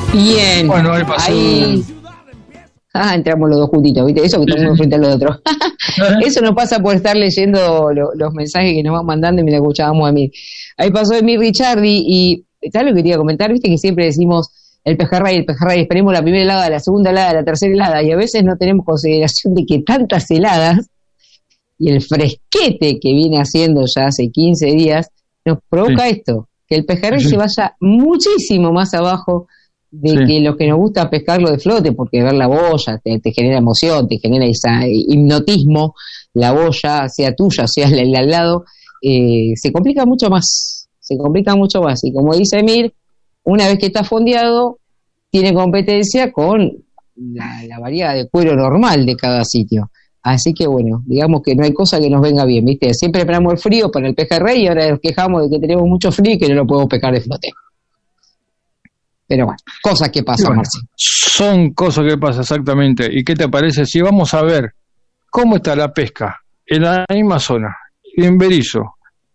Bien. Bueno, ahí pasó. Ahí. Entramos los dos juntitos, ¿viste? Eso que estamos uno frente al otro. Eso nos pasa por estar leyendo los mensajes que nos van mandando mientras escuchábamos a Emir. Ahí pasó Emir Ricciardi y ¿sabes lo que quería comentar? Viste que siempre decimos el pejerrey, esperemos la primera helada, la segunda helada, la tercera helada, y a veces no tenemos consideración de que tantas heladas y el fresquete que viene haciendo ya hace 15 días nos provoca esto, que el pejerrey se vaya muchísimo más abajo de que lo que nos gusta pescarlo de flote, porque ver la boya te genera emoción, te genera ese hipnotismo, la boya, sea tuya, sea el al lado, se complica mucho más, y como dice Emir, una vez que está fondeado, tiene competencia con la variedad de cuero normal de cada sitio. Así que bueno, digamos que no hay cosa que nos venga bien, ¿viste? Siempre esperamos el frío para el pejerrey y ahora nos quejamos de que tenemos mucho frío y que no lo podemos pescar de flote. Pero bueno, cosas que pasan, bueno, Marci. Son cosas que pasan, exactamente. ¿Y qué te parece si vamos a ver cómo está la pesca en la misma zona, en Berisso,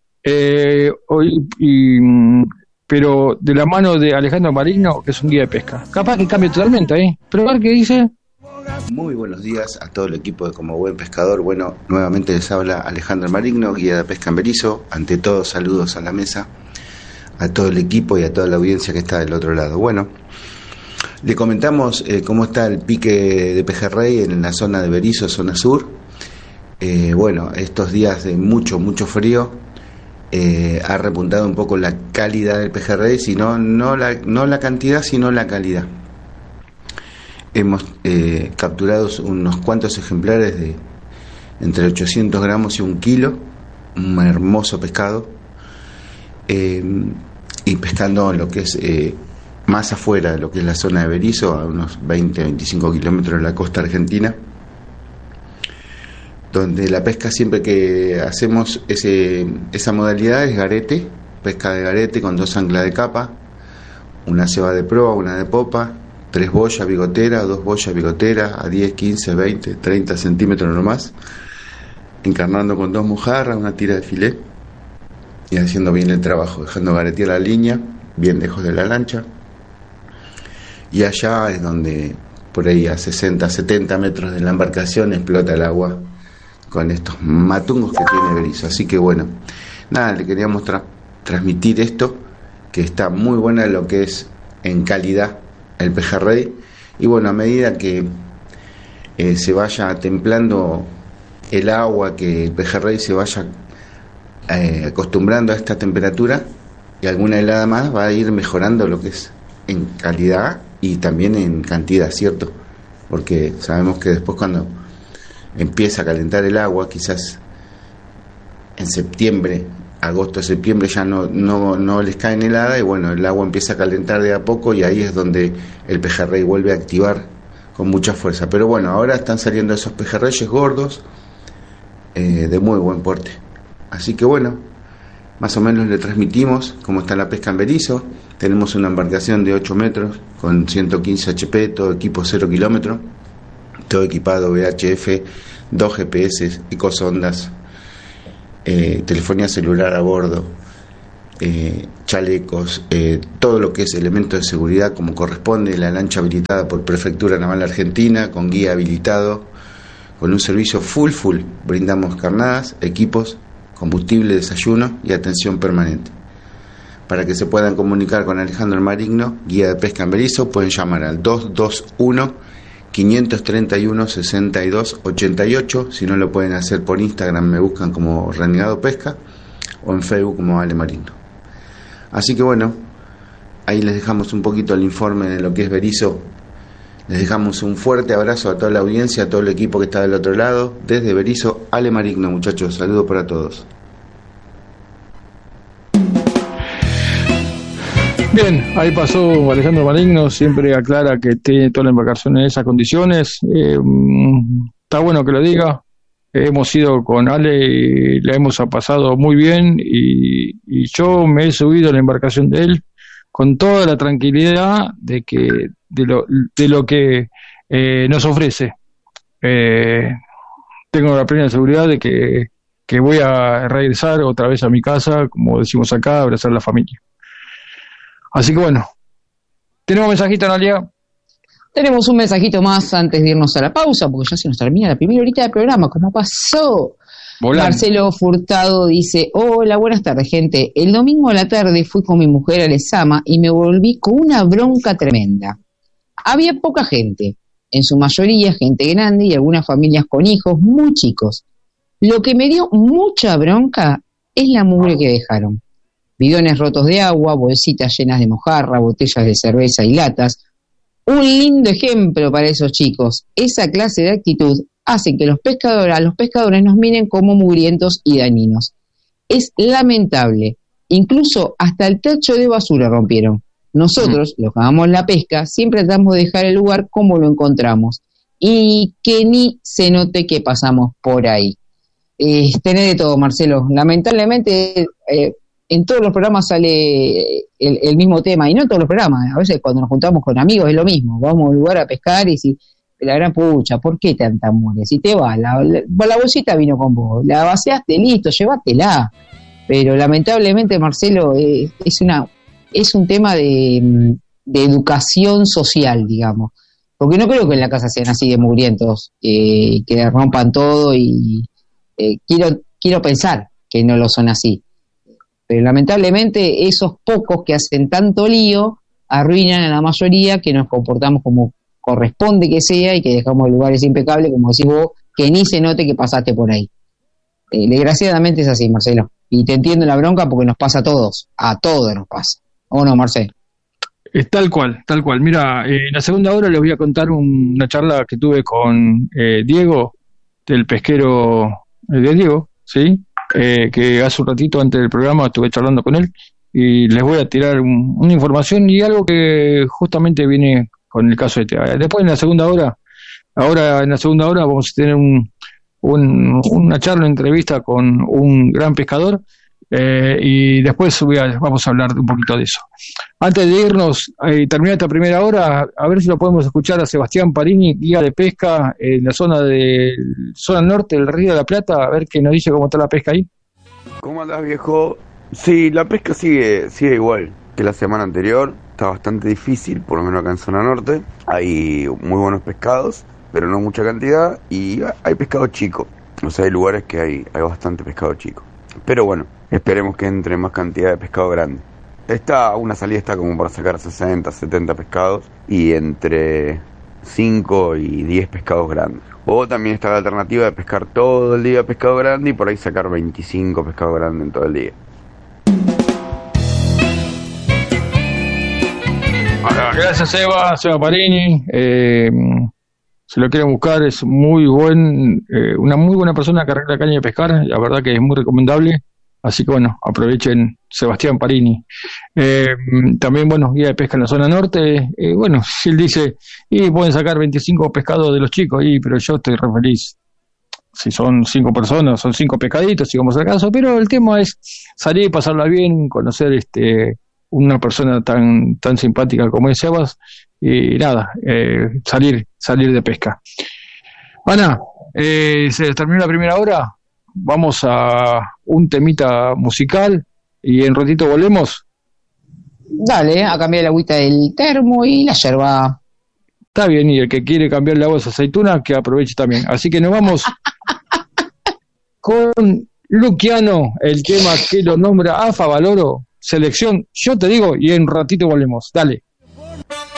pero de la mano de Alejandro Marigno, que es un guía de pesca? Capaz que cambie totalmente ahí, pero a ver qué dice. Muy buenos días a todo el equipo de Como Buen Pescador. Bueno, nuevamente les habla Alejandro Marigno, guía de pesca en Berisso. Ante todo, saludos a la mesa, a todo el equipo y a toda la audiencia que está del otro lado. Bueno, le comentamos cómo está el pique de pejerrey en la zona de Berisso, zona sur. Bueno, estos días de mucho frío ha repuntado un poco la calidad del pejerrey, sino no la cantidad, sino la calidad. Hemos capturado unos cuantos ejemplares de entre 800 gramos y 1 kilo, un hermoso pescado. Y pescando en lo que es más afuera de lo que es la zona de Berisso, a unos 20-25 kilómetros de la costa argentina, donde la pesca siempre que hacemos esa modalidad es garete, pesca de garete con 2 anclas de capa, una ceba de proa, una de popa, 3 boyas bigoteras, 2 boyas bigoteras a 10, 15, 20, 30 centímetros nomás, encarnando con 2 mojarras, una tira de filet, y haciendo bien el trabajo, dejando garetear la línea bien lejos de la lancha. Y allá es donde, por ahí a 60, 70 metros de la embarcación, explota el agua con estos matungos que tiene Berisso. Así que bueno, nada, le queríamos transmitir esto, que está muy buena lo que es en calidad el pejerrey. Y bueno, a medida que se vaya templando el agua, que el pejerrey se vaya acostumbrando a esta temperatura, y alguna helada más va a ir mejorando lo que es en calidad y también en cantidad, ¿cierto? Porque sabemos que después cuando empieza a calentar el agua, quizás en septiembre, agosto, septiembre ya no les cae en helada, y bueno, el agua empieza a calentar de a poco y ahí es donde el pejerrey vuelve a activar con mucha fuerza. Pero bueno, ahora están saliendo esos pejerreyes gordos de muy buen porte. Así que bueno, más o menos le transmitimos cómo está la pesca en Berisso. Tenemos una embarcación de 8 metros con 115 HP, todo equipo 0 kilómetros, todo equipado VHF, 2 GPS, ecosondas, telefonía celular a bordo, chalecos, todo lo que es elemento de seguridad como corresponde, la lancha habilitada por Prefectura Naval Argentina, con guía habilitado, con un servicio full, brindamos carnadas, equipos, combustible, desayuno y atención permanente. Para que se puedan comunicar con Alejandro Marigno, guía de pesca en Berisso, pueden llamar al 221-531-6288. Si no, lo pueden hacer por Instagram, me buscan como Renegado Pesca, o en Facebook como Ale Marigno. Así que bueno, ahí les dejamos un poquito el informe de lo que es Berisso. Les dejamos un fuerte abrazo a toda la audiencia, a todo el equipo que está del otro lado. Desde Berisso, Ale Marigno, muchachos. Saludos para todos. Bien, ahí pasó Alejandro Marigno, siempre aclara que tiene toda la embarcación en esas condiciones. Está bueno que lo diga. Hemos ido con Ale y la hemos pasado muy bien, y yo me he subido a la embarcación de él con toda la tranquilidad de lo que nos ofrece. Tengo la plena seguridad de que voy a regresar otra vez a mi casa, como decimos acá, a abrazar a la familia. Así que bueno, Tenemos mensajito, Analia. Tenemos un mensajito más antes de irnos a la pausa, porque ya se nos termina la primera horita del programa. ¿Cómo pasó? Volando. Marcelo Furtado dice: hola, buenas tardes, gente. El domingo a la tarde fui con mi mujer a Lezama y me volví con una bronca tremenda. Había poca gente, en su mayoría gente grande y algunas familias con hijos muy chicos. Lo que me dio mucha bronca es la mugre que dejaron. Bidones rotos de agua, bolsitas llenas de mojarra, botellas de cerveza y latas. Un lindo ejemplo para esos chicos. Esa clase de actitud hace que a los pescadores nos miren como mugrientos y dañinos. Es lamentable. Incluso hasta el tacho de basura rompieron. Nosotros, los que amamos la pesca, siempre tratamos de dejar el lugar como lo encontramos. Y que ni se note que pasamos por ahí. Tenés de todo, Marcelo. Lamentablemente, en todos los programas sale el mismo tema. Y no en todos los programas. A veces cuando nos juntamos con amigos es lo mismo. Vamos a un lugar a pescar y si... La gran pucha, ¿por qué tanta mugre? Si te vas, la bolsita vino con vos, la vaciaste, listo, llévatela. Pero lamentablemente, Marcelo, es un tema de educación social, digamos. Porque no creo que en la casa sean así de mugrientos, que rompan todo y quiero pensar que no lo son así. Pero lamentablemente esos pocos que hacen tanto lío arruinan a la mayoría que nos comportamos como corresponde que sea y que dejamos lugares impecables, como decís vos, que ni se note que pasaste por ahí. Desgraciadamente es así, Marcelo. Y te entiendo la bronca porque nos pasa a todos nos pasa. ¿O no, Marcelo? Tal cual. Mira, en la segunda hora les voy a contar una charla que tuve con Diego, del pesquero de Diego, ¿sí? Que hace un ratito antes del programa estuve charlando con él y les voy a tirar una información y algo que justamente viene con el caso este. Después en la segunda hora vamos a tener una charla, una entrevista con un gran pescador y después vamos a hablar un poquito de eso. Antes de irnos y terminar esta primera hora, a ver si lo podemos escuchar a Sebastián Parini, guía de pesca en la zona norte del Río de la Plata, a ver qué nos dice cómo está la pesca ahí. ¿Cómo andás, viejo? Sí, la pesca sigue igual que la semana anterior. Está bastante difícil, por lo menos acá en zona norte. Hay muy buenos pescados, pero no mucha cantidad, y hay pescado chico. O sea, hay lugares que hay bastante pescado chico. Pero bueno, esperemos que entre más cantidad de pescado grande. Una salida está como para sacar 60, 70 pescados, y entre 5 y 10 pescados grandes. O también está la alternativa de pescar todo el día pescado grande y por ahí sacar 25 pescados grandes en todo el día. Gracias, Seba Parini. Si lo quieren buscar, es una muy buena persona que arregla caña de pescar. La verdad que es muy recomendable. Así que bueno, aprovechen Sebastián Parini. También, guía de pesca en la zona norte. Si él dice, y pueden sacar 25 pescados de los chicos, pero yo estoy re feliz. Si son 5 personas, son 5 pescaditos, si vamos al caso. Pero el tema es salir, pasarla bien, conocer una persona tan simpática como es Sebas, y nada, salir de pesca. Ana, se terminó la primera hora, vamos a un temita musical y en ratito volvemos. Dale, a cambiar la agüita del termo y la yerba. Está bien, y el que quiere cambiar la agua de aceituna, que aproveche también. Así que nos vamos con Luciano, el tema que lo nombra a Favaloro. Selección, yo te digo, y en un ratito volvemos. Dale.